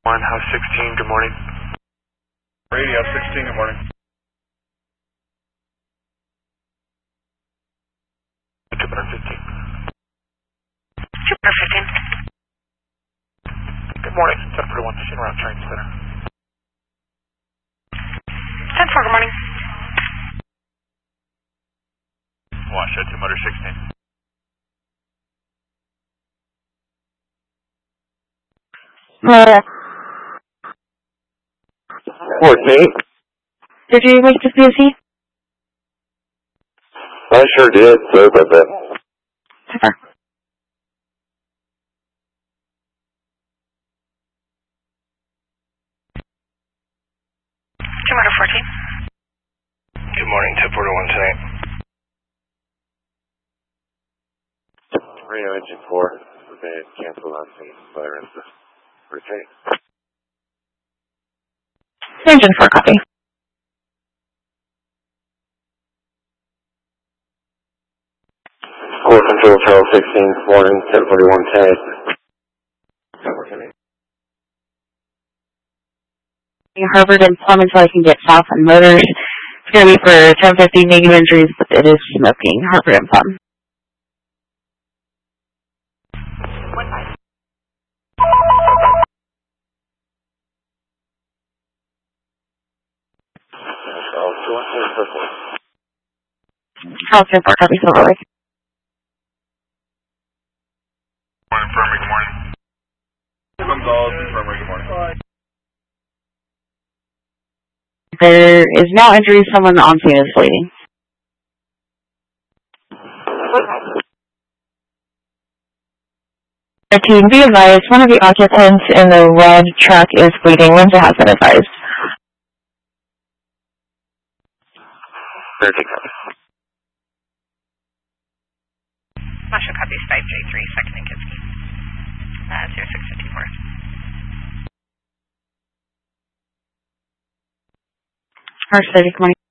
House 16, good morning. Radio 16, good morning. Jupiter 15. Jupiter 15. Good morning, 1041, Shinra Train Center. 10-4, good morning. Washoe 2 Motor 16. 14. Did you make this BOC? I sure did. Sorry about that. Super. Motor 14. Good morning, 1041 tonight. Radio Engine 4, prevented cancel on scene, virus, retain. Engine 4, copy. Core Control Charles 16, morning, 1041 tag. Harvard and Plum until I can get south on motors. It's going to be for 1050 negative injuries, but it is smoking. Harvard and Plum. Charles 10-4, copy, Silver Lake. Infirmary, good morning. Gonzalez, Infirmary, good morning. There is now injury. Someone on scene is bleeding. Team, be advised, one of the occupants in the red truck is bleeding. Linda has been advised. Masha copies 533, 2nd and Kinsky. 0654. Arch 30, good morning.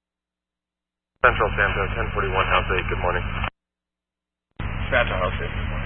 Central Santo, 1041 House 8, good morning. Santa House 8, good morning.